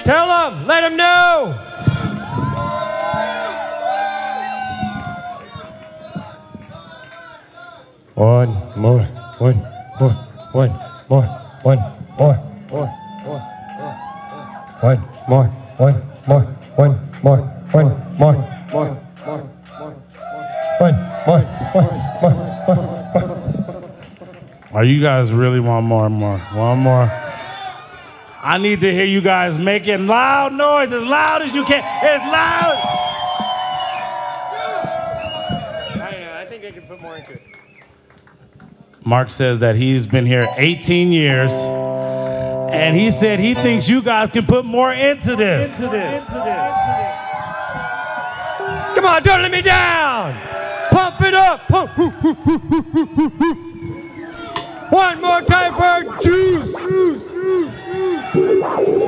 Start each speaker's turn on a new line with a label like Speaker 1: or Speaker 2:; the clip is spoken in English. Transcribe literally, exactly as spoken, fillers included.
Speaker 1: Tell them, let them know. One more, one more, one more, one more, more, more, one more, one more, one more, one more, more, more, one more, one more.
Speaker 2: Are you guys really want more and more? One more. I need to hear you guys making loud noise, as loud as you can. As loud.
Speaker 1: I don't know. I think I can put more into it.
Speaker 2: Mark says that he's been here eighteen years, and he said he thinks you guys can put more into this. Into this. Into this.
Speaker 1: Come on, don't let me down. Pump it up. Pump. One more time for juice. juice, juice, juice.